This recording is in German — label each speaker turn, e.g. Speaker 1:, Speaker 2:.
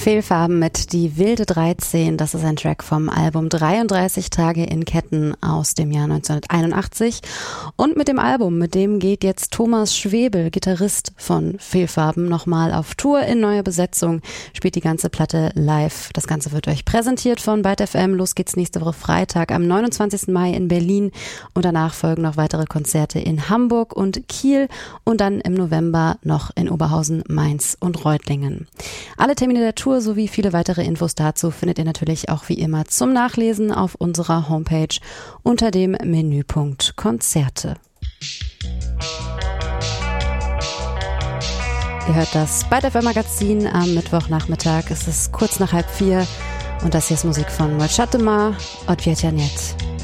Speaker 1: Fehlfarben mit Die wilde 13, das ist ein Track vom Album 33 Tage in Ketten aus dem Jahr 1981. Und mit dem Album, mit dem geht jetzt Thomas Schwebel, Gitarrist von Fehlfarben, nochmal auf Tour in neuer Besetzung, spielt die ganze Platte live. Das Ganze wird euch präsentiert von Byte FM. Los geht's nächste Woche Freitag am 29. Mai in Berlin und danach folgen noch weitere Konzerte in Hamburg und Kiel und dann im November noch in Oberhausen, Mainz und Reutlingen. Alle Termine der Tour sowie viele weitere Infos dazu findet ihr natürlich auch wie immer zum Nachlesen auf unserer Homepage unter dem Menüpunkt Konzerte. Ihr hört das Byte FM Magazin am Mittwochnachmittag. Es ist kurz nach 3:30 und das hier ist Musik von Moët Chatelain, Odwiecza Niet.